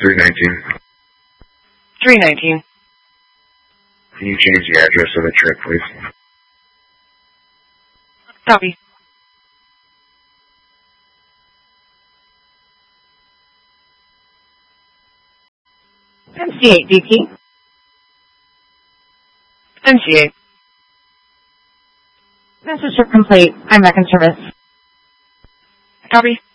319. 319. Can you change the address of the trip, please? Copy. MC8 DP. MC8. Message complete. I'm back in service. Copy.